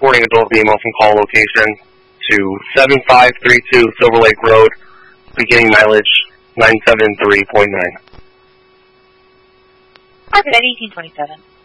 reporting adult female from call location to 7532 Silver Lake Road, beginning mileage 973.9. Market at 1827.